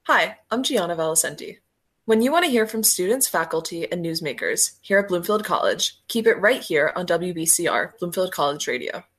Hi, I'm Gianna Valicenti. When you want to hear from students, faculty, and newsmakers here at Bloomfield College, keep it right here on WBCR, Bloomfield College Radio.